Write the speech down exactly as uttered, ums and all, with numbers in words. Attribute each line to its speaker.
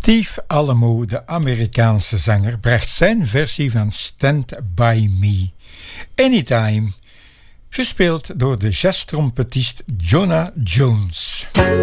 Speaker 1: Steve Alamo, de Amerikaanse zanger, bracht zijn versie van Stand By Me, Anytime, gespeeld door de jazztrompetist Jonah Jones.